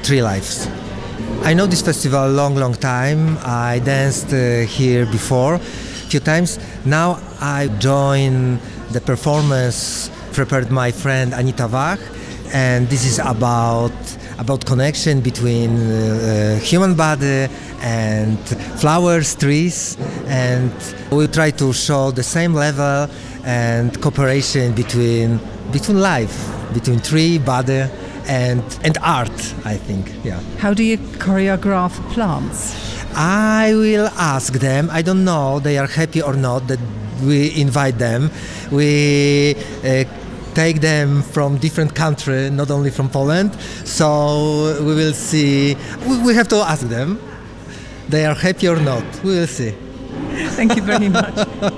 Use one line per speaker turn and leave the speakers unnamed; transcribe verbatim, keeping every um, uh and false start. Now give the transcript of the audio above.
Tree Lives. I know this festival a long, long time. I danced uh, here before a few times. Now I join the performance prepared by my friend Anita Wach, and this is about about connection between uh, human body and flowers, trees, and we try to show the same level and cooperation between between life, between tree, body, and and art, I think. Yeah.
How do you choreograph plants?
I will ask them. I don't know they are happy or not that we invite them. We uh, take them from different country, not only from Poland. So we will see. We, we have to ask them. They are happy or not. We will see.
Thank you very much.